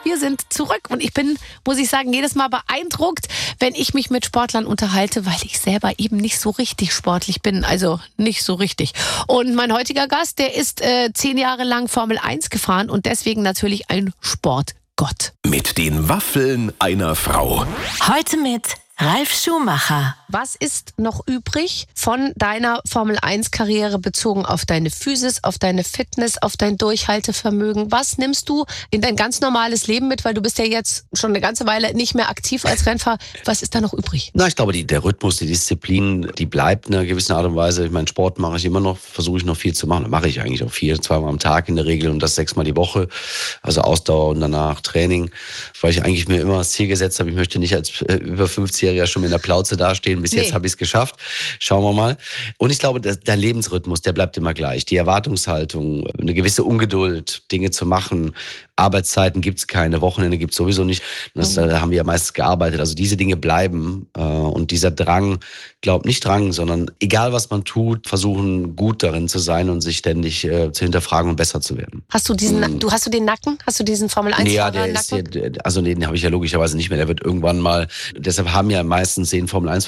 Wir sind zurück und ich bin, muss ich sagen, jedes Mal beeindruckt, wenn ich mich mit Sportlern unterhalte, weil ich selber eben nicht so richtig sportlich bin, also nicht so richtig. Und mein heutiger Gast, der ist 10 Jahre lang Formel 1 gefahren und deswegen natürlich ein Sportgott. Mit den Waffeln einer Frau. Heute mit Ralf Schumacher. Was ist noch übrig von deiner Formel-1-Karriere bezogen auf deine Physis, auf deine Fitness, auf dein Durchhaltevermögen? Was nimmst du in dein ganz normales Leben mit? Weil du bist ja jetzt schon eine ganze Weile nicht mehr aktiv als Rennfahrer. Was ist da noch übrig? Na, ich glaube, der Rhythmus, die Disziplin, die bleibt in einer gewissen Art und Weise. Ich meine, Sport mache ich immer noch, versuche ich noch viel zu machen. Da mache ich eigentlich auch viel, 2-mal am Tag in der Regel und das 6-mal die Woche. Also Ausdauer und danach Training. Weil ich eigentlich mir immer das Ziel gesetzt habe, ich möchte nicht als über 50-Jähriger schon mit einer Plauze dastehen. Bis jetzt habe ich es geschafft. Schauen wir mal. Und ich glaube, der Lebensrhythmus, der bleibt immer gleich. Die Erwartungshaltung, eine gewisse Ungeduld, Dinge zu machen. Arbeitszeiten gibt es keine, Wochenende gibt es sowieso nicht. Da haben wir ja meistens gearbeitet. Also diese Dinge bleiben. Und dieser Drang, nicht Drang, sondern egal was man tut, versuchen gut darin zu sein und sich ständig zu hinterfragen und besser zu werden. Hast du hast du den Nacken? Hast du diesen Formel 1 Ja, Nacken? den habe ich ja logischerweise nicht mehr. Der wird irgendwann mal, deshalb haben ja meistens 10 Formel 1